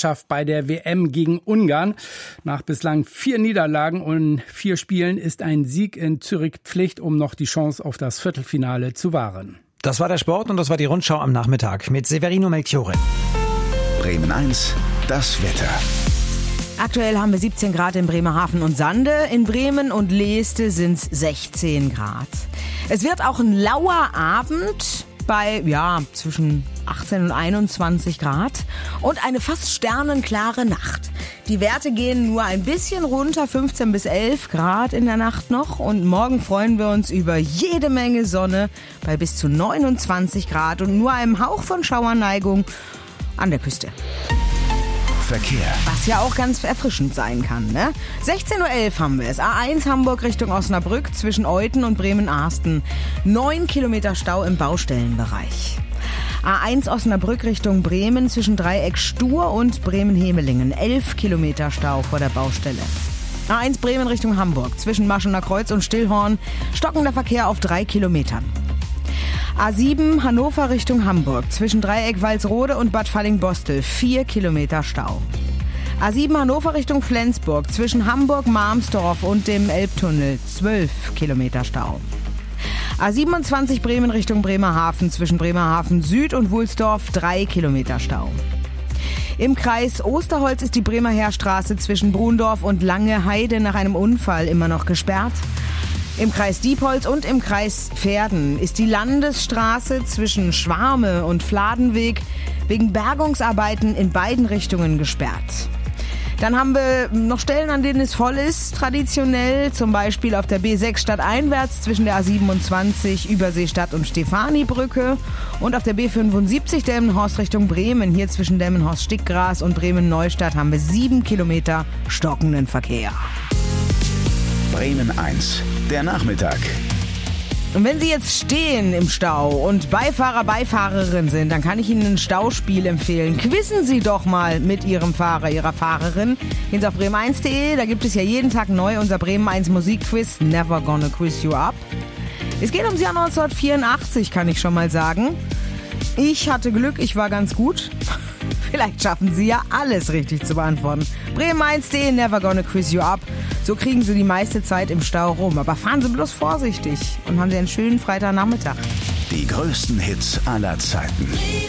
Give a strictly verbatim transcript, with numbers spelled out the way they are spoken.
Meisterschaft bei der W M gegen Ungarn. Nach bislang vier Niederlagen und vier Spielen ist ein Sieg in Zürich Pflicht, um noch die Chance auf das Viertelfinale zu wahren. Das war der Sport und das war die Rundschau am Nachmittag mit Severino Melchiorre. Bremen eins, das Wetter. Aktuell haben wir siebzehn Grad in Bremerhaven und Sande. In Bremen und Leeste sind es sechzehn Grad. Es wird auch ein lauer Abend bei, ja, zwischen achtzehn und einundzwanzig Grad und eine fast sternenklare Nacht. Die Werte gehen nur ein bisschen runter, fünfzehn bis elf Grad in der Nacht noch. Und morgen freuen wir uns über jede Menge Sonne bei bis zu neunundzwanzig Grad und nur einem Hauch von Schauerneigung an der Küste. Verkehr. Was ja auch ganz erfrischend sein kann, ne? sechzehn Uhr elf haben wir es. A eins Hamburg Richtung Osnabrück zwischen Euthen und Bremen-Arsten. Neun Kilometer Stau im Baustellenbereich. A eins Osnabrück Richtung Bremen zwischen Dreieck Stur und Bremen-Hemelingen. Elf Kilometer Stau vor der Baustelle. A eins Bremen Richtung Hamburg zwischen Maschener Kreuz und Stillhorn. Stockender Verkehr auf drei Kilometern. A sieben Hannover Richtung Hamburg zwischen Dreieck Walsrode und Bad Fallingbostel. Vier Kilometer Stau. A sieben Hannover Richtung Flensburg zwischen Hamburg-Marmsdorf und dem Elbtunnel. Zwölf Kilometer Stau. A siebenundzwanzig Bremen Richtung Bremerhaven zwischen Bremerhaven Süd und Wulsdorf. Drei Kilometer Stau. Im Kreis Osterholz ist die Bremer Heerstraße zwischen Brundorf und Lange Heide nach einem Unfall immer noch gesperrt. Im Kreis Diepholz und im Kreis Verden ist die Landesstraße zwischen Schwarme und Fladenweg wegen Bergungsarbeiten in beiden Richtungen gesperrt. Dann haben wir noch Stellen, an denen es voll ist, traditionell, zum Beispiel auf der B sechs stadteinwärts zwischen der A siebenundzwanzig Überseestadt und Stefanibrücke und auf der B fünfundsiebzig Delmenhorst Richtung Bremen. Hier zwischen Delmenhorst-Stickgras und Bremen-Neustadt haben wir sieben Kilometer stockenden Verkehr. Bremen eins, der Nachmittag. Und wenn Sie jetzt stehen im Stau und Beifahrer, Beifahrerin sind, dann kann ich Ihnen ein Stauspiel empfehlen. Quizzen Sie doch mal mit Ihrem Fahrer, Ihrer Fahrerin. Gehen Sie auf bremen eins punkt de, da gibt es ja jeden Tag neu unser Bremen eins Musikquiz, Never Gonna Quiz You Up. Es geht ums Jahr neunzehnhundertvierundachtzig, kann ich schon mal sagen. Ich hatte Glück, ich war ganz gut. Vielleicht schaffen Sie ja alles richtig zu beantworten. bremen eins punkt de, Never Gonna Quiz You Up. So kriegen Sie die meiste Zeit im Stau rum. Aber fahren Sie bloß vorsichtig und haben Sie einen schönen Freitagnachmittag. Die größten Hits aller Zeiten.